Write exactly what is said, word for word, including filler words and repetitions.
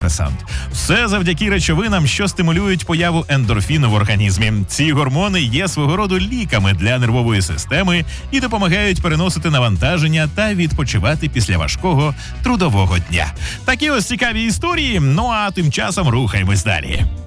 Все завдяки речовинам, що стимулюють появу ендорфіну в організмі. Ці гормони є свого роду ліками для нервової системи і допомагають переносити навантаження та відпочивати після важкого трудового дня. Такі ось цікаві історії, ну а тим часом рухаємось далі.